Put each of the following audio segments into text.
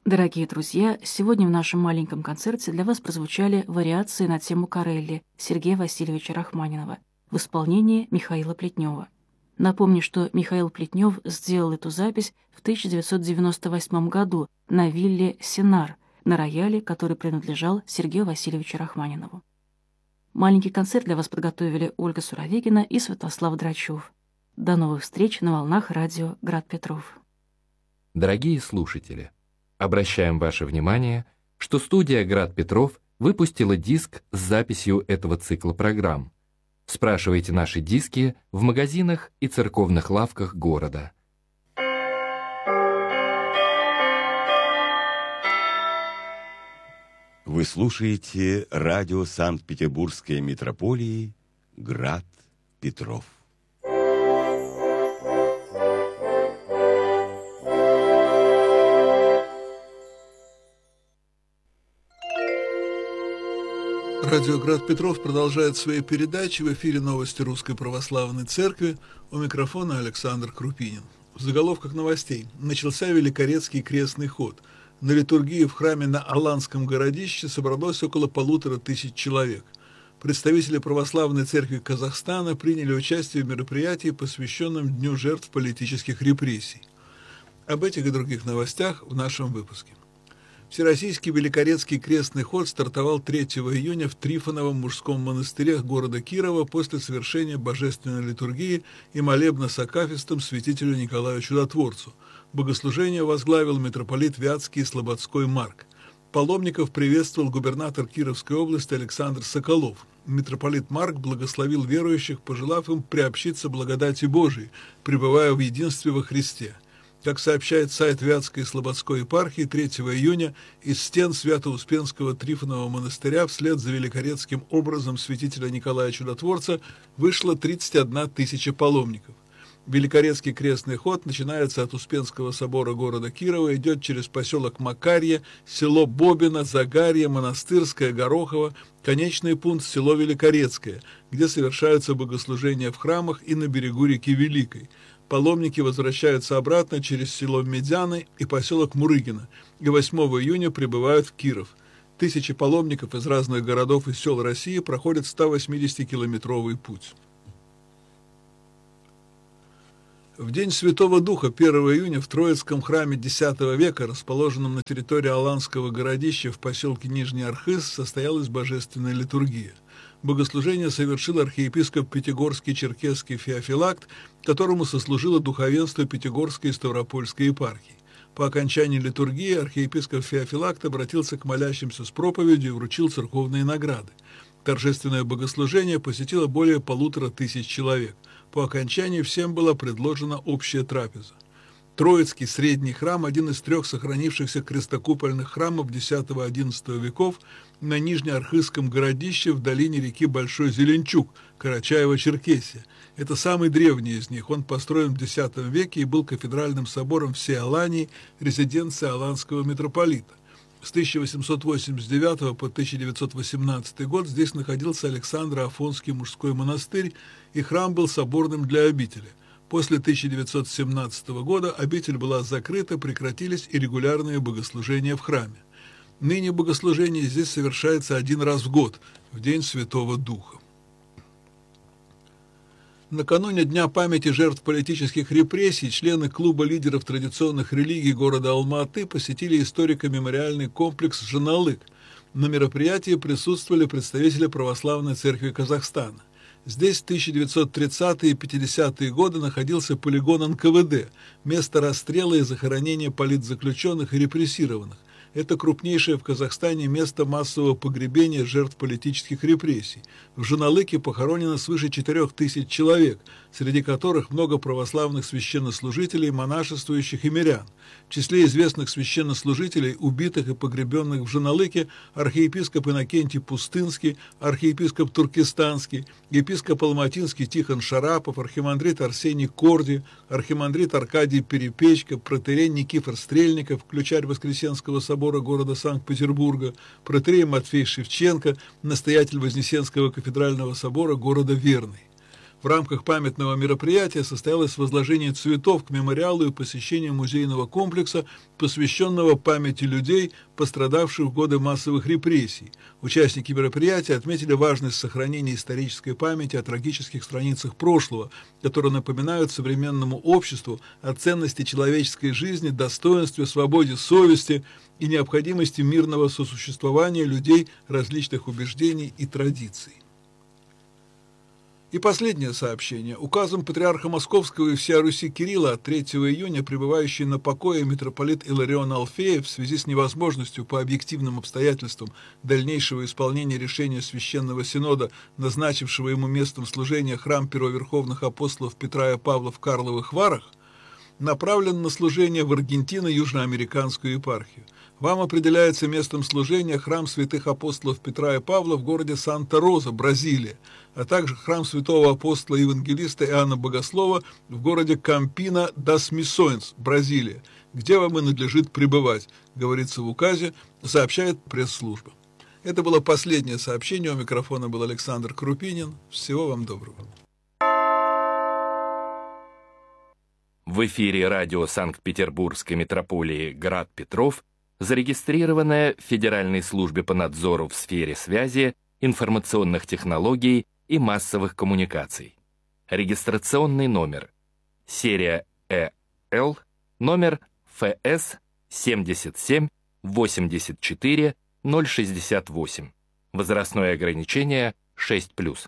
Дорогие друзья, сегодня в нашем маленьком концерте для вас прозвучали вариации на тему Корелли Сергея Васильевича Рахманинова в исполнении Михаила Плетнева. Напомню, что Михаил Плетнев сделал эту запись в 1998 году на вилле «Сенар» на рояле, который принадлежал Сергею Васильевичу Рахманинову. Маленький концерт для вас подготовили Ольга Суровегина и Святослав Драчев. До новых встреч на волнах радио «Град Петров». Дорогие слушатели, обращаем ваше внимание, что студия «Град Петров» выпустила диск с записью этого цикла программ. Спрашивайте наши диски в магазинах и церковных лавках города. Вы слушаете радио Санкт-Петербургской митрополии «Град Петров». Радио «Град Петров» продолжает свои передачи. В эфире новости Русской Православной Церкви. У микрофона Александр Крупинин. В заголовках новостей. Начался Великорецкий крестный ход. На литургии в храме на Аланском городище собралось около 1500 человек. Представители Православной Церкви Казахстана приняли участие в мероприятии, посвященном Дню жертв политических репрессий. Об этих и других новостях в нашем выпуске. Всероссийский Великорецкий крестный ход стартовал 3 июня в Трифоновом мужском монастыре города Кирова после совершения божественной литургии и молебна с акафистом святителю Николаю Чудотворцу. Богослужение возглавил митрополит Вятский и Слободской Марк. Паломников приветствовал губернатор Кировской области Александр Соколов. Митрополит Марк благословил верующих, пожелав им приобщиться благодати Божией, пребывая в единстве во Христе. Как сообщает сайт Вятской и Слободской епархии, 3 июня из стен Свято-Успенского Трифонового монастыря вслед за великорецким образом святителя Николая Чудотворца вышло 31 тысяча паломников. Великорецкий крестный ход начинается от Успенского собора города Кирова, идет через поселок Макарье, село Бобино, Загарье, Монастырское, Горохово, конечный пункт село Великорецкое, где совершаются богослужения в храмах и на берегу реки Великой. Паломники возвращаются обратно через село Медяны и поселок Мурыгино, и 8 июня прибывают в Киров. Тысячи паломников из разных городов и сел России проходят 180-километровый путь. В День Святого Духа 1 июня в Троицком храме X века, расположенном на территории Аланского городища в поселке Нижний Архыз, состоялась божественная литургия. Богослужение совершил архиепископ Пятигорский Черкесский Феофилакт, которому сослужило духовенство Пятигорской и Ставропольской епархии. По окончании литургии архиепископ Феофилакт обратился к молящимся с проповедью и вручил церковные награды. Торжественное богослужение посетило более 1500 человек. По окончании всем была предложена общая трапеза. Троицкий средний храм – один из 3 сохранившихся крестокупольных храмов X-XI веков на Нижнеархызском городище в долине реки Большой Зеленчук, Карачаево-Черкесия. Это самый древний из них. Он построен в X веке и был кафедральным собором всей Алании, резиденцией аланского митрополита. С 1889 по 1918 год здесь находился Александро-Афонский мужской монастырь, и храм был соборным для обители. После 1917 года обитель была закрыта, прекратились и регулярные богослужения в храме. Ныне богослужение здесь совершается 1 раз в год, в День Святого Духа. Накануне Дня памяти жертв политических репрессий члены клуба лидеров традиционных религий города Алма-Аты посетили историко-мемориальный комплекс «Жаналык». На мероприятии присутствовали представители Православной Церкви Казахстана. Здесь в 1930-е и 50-е годы находился полигон НКВД, место расстрела и захоронения политзаключенных и репрессированных. Это крупнейшее в Казахстане место массового погребения жертв политических репрессий. В Жаналыке похоронено свыше 4000 человек, среди которых много православных священнослужителей, монашествующих и мирян. В числе известных священнослужителей, убитых и погребенных в Жаналыке, архиепископ Иннокентий Пустынский, архиепископ Туркестанский, епископ Алматинский Тихон Шарапов, архимандрит Арсений Корди, архимандрит Аркадий Перепечка, протоиерей Никифор Стрельников, ключарь Воскресенского собора города Санкт-Петербурга, протоиерей Матфей Шевченко, настоятель Вознесенского кафедрального собора города Верный. В рамках памятного мероприятия состоялось возложение цветов к мемориалу и посещение музейного комплекса, посвященного памяти людей, пострадавших в годы массовых репрессий. Участники мероприятия отметили важность сохранения исторической памяти о трагических страницах прошлого, которые напоминают современному обществу о ценности человеческой жизни, достоинстве, свободе совести и необходимости мирного сосуществования людей различных убеждений и традиций. И последнее сообщение. Указом патриарха Московского и всея Руси Кирилла от 3 июня пребывающий на покое митрополит Иларион Алфеев в связи с невозможностью по объективным обстоятельствам дальнейшего исполнения решения Священного Синода, назначившего ему местом служения храм первоверховных апостолов Петра и Павла в Карловых Варах, направлен на служение в Аргентино-Южноамериканскую епархию. Вам определяется местом служения храм святых апостолов Петра и Павла в городе Санта-Роза, Бразилия, а также храм святого апостола и евангелиста Иоанна Богослова в городе Кампина-дас-Миссоенс, Бразилия, где вам и надлежит пребывать, говорится в указе, сообщает пресс-служба. Это было последнее сообщение. У микрофона был Александр Крупинин. Всего вам доброго. В эфире радио Санкт-Петербургской митрополии «Град Петров» зарегистрированная в Федеральной службе по надзору в сфере связи, информационных технологий и массовых коммуникаций. Регистрационный номер. Серия ЭЛ, номер ФС 77 84 068. Возрастное ограничение 6+.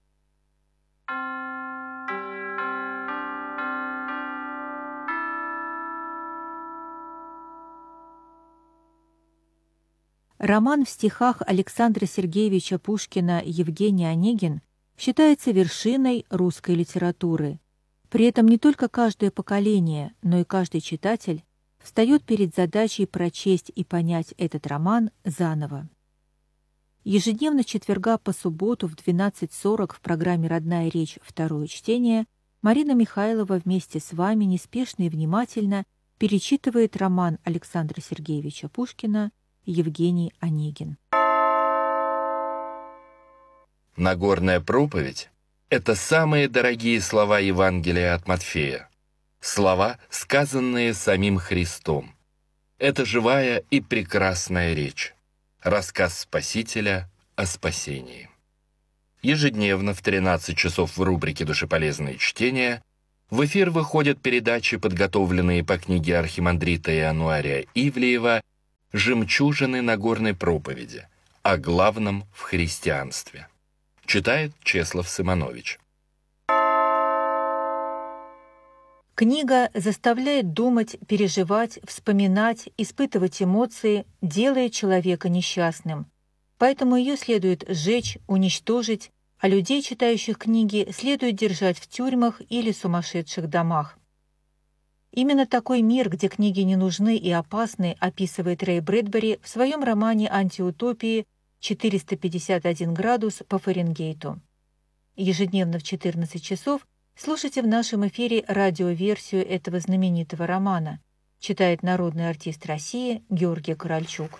Роман в стихах Александра Сергеевича Пушкина «Евгений Онегин» считается вершиной русской литературы. При этом не только каждое поколение, но и каждый читатель встает перед задачей прочесть и понять этот роман заново. Ежедневно с четверга по субботу в 12:40 в программе «Родная речь. Второе чтение» Марина Михайлова вместе с вами неспешно и внимательно перечитывает роман Александра Сергеевича Пушкина «Евгений Онегин». Нагорная проповедь – это самые дорогие слова Евангелия от Матфея. Слова, сказанные самим Христом. Это живая и прекрасная речь. Рассказ Спасителя о спасении. Ежедневно в 13 часов в рубрике «Душеполезные чтения» в эфир выходят передачи, подготовленные по книге архимандрита Иануария Ивлеева «Жемчужины Нагорной проповеди. О главном в христианстве». Читает Чеслав Сыманович. Книга заставляет думать, переживать, вспоминать, испытывать эмоции, делая человека несчастным. Поэтому ее следует сжечь, уничтожить, а людей, читающих книги, следует держать в тюрьмах или сумасшедших домах. Именно такой мир, где книги не нужны и опасны, описывает Рэй Брэдбери в своем романе «Антиутопии» 451 градус по Фаренгейту. Ежедневно в 14 часов слушайте в нашем эфире радиоверсию этого знаменитого романа. Читает народный артист России Георгий Корольчук.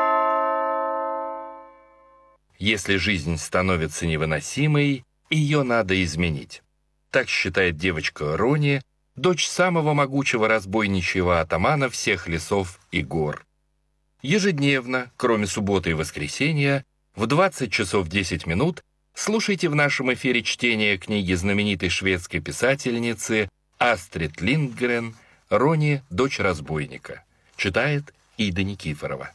Если жизнь становится невыносимой, ее надо изменить. Так считает девочка Рони, дочь самого могучего разбойничьего атамана всех лесов и гор. Ежедневно, кроме субботы и воскресенья, в 20 часов 10 минут слушайте в нашем эфире чтение книги знаменитой шведской писательницы Астрид Линдгрен «Рони, дочь разбойника». Читает Ида Никифорова.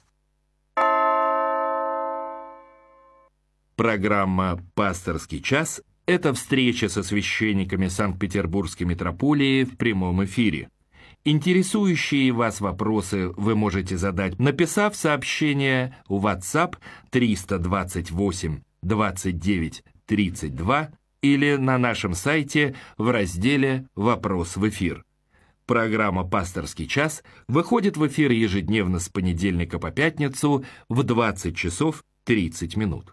Программа «Пасторский час» — это встреча со священниками Санкт-Петербургской митрополии в прямом эфире. Интересующие вас вопросы вы можете задать, написав сообщение в WhatsApp 328 29 32 или на нашем сайте в разделе «Вопрос в эфир». Программа «Пасторский час» выходит в эфир ежедневно с понедельника по пятницу в 20 часов 30 минут.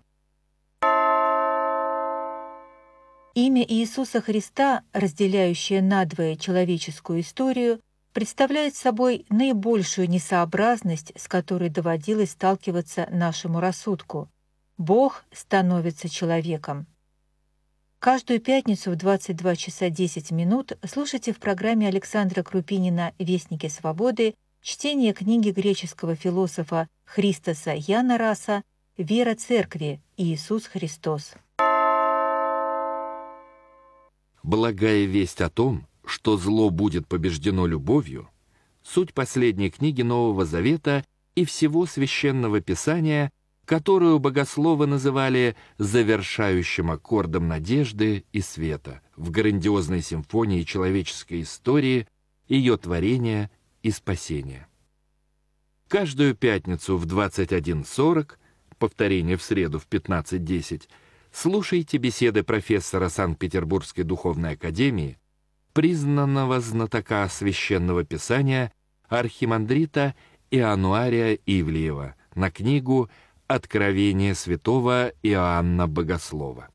Имя Иисуса Христа, разделяющее надвое человеческую историю, представляет собой наибольшую несообразность, с которой доводилось сталкиваться нашему рассудку. Бог становится человеком. Каждую пятницу в 22 часа 10 минут слушайте в программе Александра Крупинина «Вестники свободы» чтение книги греческого философа Христоса Янараса «Вера Церкви. Иисус Христос». Благая весть о том, что зло будет побеждено любовью, суть последней книги Нового Завета и всего Священного Писания, которую богословы называли завершающим аккордом надежды и света в грандиозной симфонии человеческой истории, ее творения и спасения. Каждую пятницу в 21:40, повторение в среду в 15:10, слушайте беседы профессора Санкт-Петербургской духовной академии, признанного знатока Священного Писания архимандрита Иоаннуария Ивлеева на книгу «Откровение святого Иоанна Богослова».